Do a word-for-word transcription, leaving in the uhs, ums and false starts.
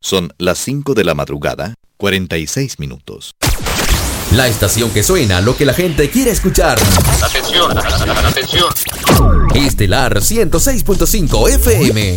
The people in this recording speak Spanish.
Son las cinco de la madrugada, cuarenta y seis minutos. La estación que suena lo que la gente quiere escuchar. Atención, atención. Estelar ciento seis punto cinco F M.